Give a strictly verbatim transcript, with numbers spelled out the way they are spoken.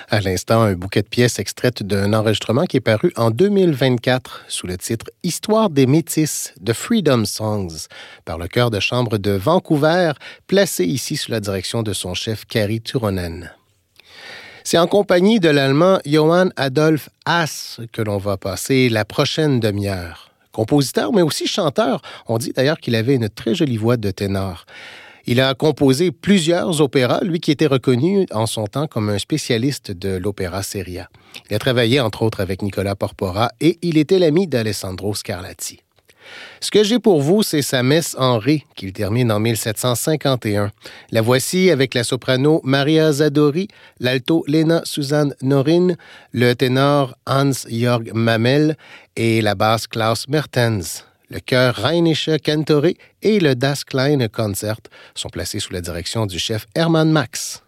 À l'instant, un bouquet de pièces extraites d'un enregistrement qui est paru en deux mille vingt-quatre sous le titre « Histoire des Métis » de Freedom Songs par le chœur de chambre de Vancouver, placé ici sous la direction de son chef Kari Turunen. C'est en compagnie de l'Allemand Johann Adolf Haas que l'on va passer la prochaine demi-heure. Compositeur, mais aussi chanteur. On dit d'ailleurs qu'il avait une très jolie voix de ténor. Il a composé plusieurs opéras, lui qui était reconnu en son temps comme un spécialiste de l'opéra seria. Il a travaillé entre autres avec Nicolas Porpora et il était l'ami d'Alessandro Scarlatti. Ce que j'ai pour vous, c'est sa messe en ré qu'il termine en mille sept cent cinquante et un. La voici avec la soprano Maria Zadori, l'alto Lena Susanne Norin, le ténor Hans-Jörg Mamel et la basse Klaus Mertens. Le chœur Rheinische Kantore et le Das Kleine Konzert sont placés sous la direction du chef Hermann Max.